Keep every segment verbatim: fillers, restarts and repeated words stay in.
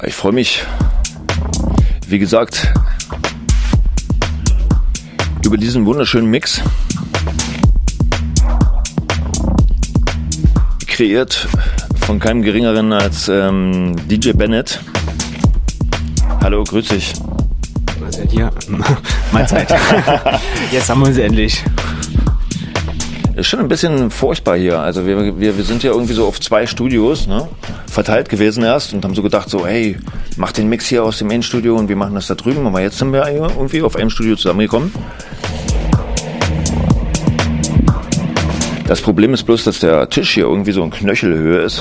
Ich freue mich, wie gesagt, über diesen wunderschönen Mix. Kreiert von keinem Geringeren als ähm, D J Bennett. Hallo, grüß dich. Was seid ihr? Mahlzeit. Jetzt haben wir uns endlich. Ist schon ein bisschen furchtbar hier. Also wir, wir, wir sind ja irgendwie so auf zwei Studios, ne, verteilt gewesen erst und haben so gedacht, so hey, mach den Mix hier aus dem Endstudio und wir machen das da drüben. Aber jetzt sind wir irgendwie auf einem Studio zusammengekommen. Das Problem ist bloß, dass der Tisch hier irgendwie so in Knöchelhöhe ist.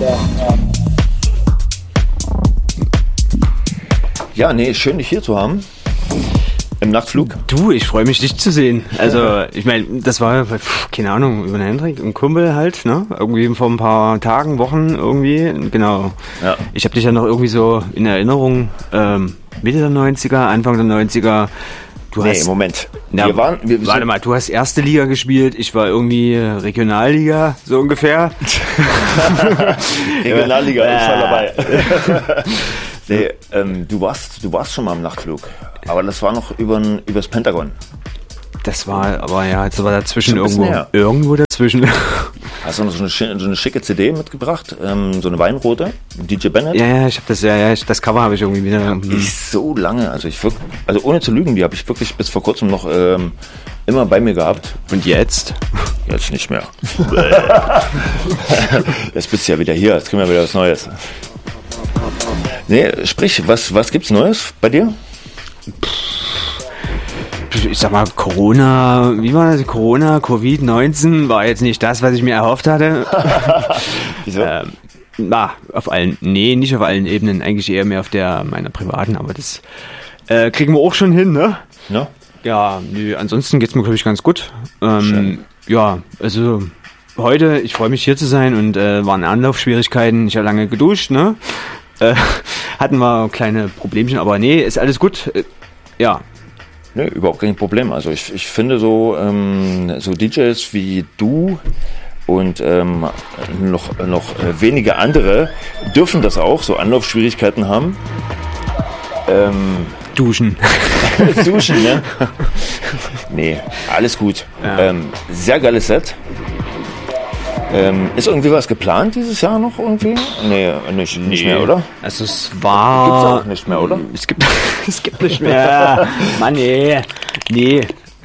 Ja, nee, schön dich hier zu haben. Im Nachtflug. Du, ich freue mich, dich zu sehen. Also, ich meine, das war, keine Ahnung, über den Hendrik, ein Kumpel halt, ne? Irgendwie vor ein paar Tagen, Wochen irgendwie, genau. Ja. Ich habe dich ja noch irgendwie so in Erinnerung, ähm, Mitte der neunziger, Anfang der neunziger. Du nee, hast, Moment. Na, wir waren, wir warte mal, du hast erste Liga gespielt, ich war irgendwie Regionalliga, so ungefähr. Regionalliga, ich war dabei. Nee, ähm, du warst, du warst schon mal im Nachtflug, aber das war noch über übers Pentagon. Das war, aber ja, das war dazwischen Schon irgendwo, näher. irgendwo dazwischen. Hast du noch so eine, so eine schicke C D mitgebracht, ähm, so eine weinrote, D J Bennett? Ja, ja, ich habe das, ja, ja, das Cover habe ich irgendwie wieder. Ich so lange, also ich wirklich, also ohne zu lügen, die habe ich wirklich bis vor kurzem noch ähm, immer bei mir gehabt. Und jetzt? Jetzt nicht mehr. Jetzt bist du ja wieder hier, jetzt kriegen wir wieder was Neues. Nee, sprich, was, was gibt's Neues bei dir? Ich sag mal, Corona, wie war das? Corona, Covid neunzehn war jetzt nicht das, was ich mir erhofft hatte. Wieso? Ähm, na, auf allen, nee, nicht auf allen Ebenen, eigentlich eher mehr auf der meiner privaten, aber das äh, kriegen wir auch schon hin, ne? Ja. Ja, nö, ansonsten geht's mir, glaube ich, ganz gut. Ähm, ja, also heute, ich freue mich hier zu sein und äh, waren Anlaufschwierigkeiten, ich habe lange geduscht, ne? Äh, hatten wir kleine Problemchen, aber nee, ist alles gut. Äh, ja. Nee, überhaupt kein Problem. Also ich, ich finde so, ähm, so D Js wie du und ähm, noch, noch wenige andere dürfen das auch, so Anlaufschwierigkeiten haben. Ähm, Duschen. Duschen, ne? Nee, alles gut. Ja. Ähm, sehr geiles Set. Ähm, ist irgendwie was geplant dieses Jahr noch irgendwie? Nee, nicht, nicht Nee. mehr, oder? Also es war... Gibt's auch nicht mehr, oder? Es gibt, es gibt nicht mehr. Mann, nee. Nee.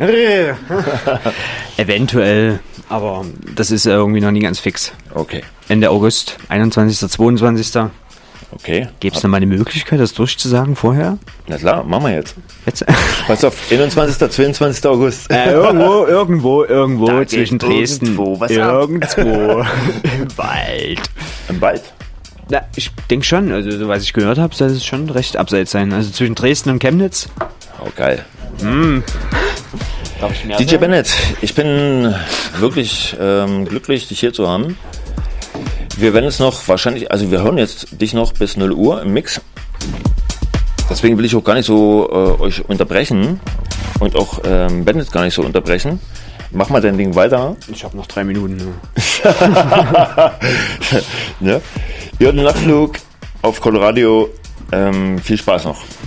Eventuell, aber das ist irgendwie noch nie ganz fix. Okay. Ende August, einundzwanzigster, zweiundzwanzigster Okay. Gäbe es noch mal die Möglichkeit, das durchzusagen vorher? Na klar, machen wir jetzt. Jetzt? Pass auf, einundzwanzigster, zweiundzwanzigster August. Äh, irgendwo, irgendwo, irgendwo Da geht zwischen Dresden. irgendwo was ab. Irgendwo im Wald. Im Wald? Na, ich denke schon, also so was ich gehört habe, soll es schon recht abseits sein. Also zwischen Dresden und Chemnitz. Oh, geil. Mm. Darf ich mehr D J sagen? Bennett, ich bin wirklich ähm, glücklich, dich hier zu haben. Wir werden es noch wahrscheinlich, also wir hören jetzt dich noch bis null Uhr im Mix. Deswegen will ich auch gar nicht so äh, euch unterbrechen und auch ähm, Bennett gar nicht so unterbrechen. Mach mal dein Ding weiter. Ich habe noch drei Minuten. Ne? Ne? Ihr hört den Nachtflug auf Coloradio. Ähm, viel Spaß noch.